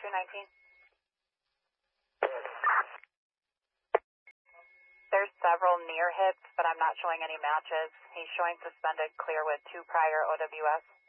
319. There's several near hits, but I'm not showing any matches. He's showing suspended clear with 2 prior OWS.